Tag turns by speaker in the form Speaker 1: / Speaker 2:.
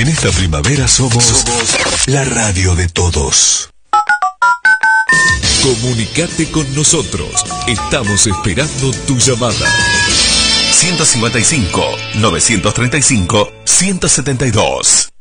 Speaker 1: En esta primavera somos la radio de todos. Comunicate con nosotros. Estamos esperando tu llamada. 155 935 172.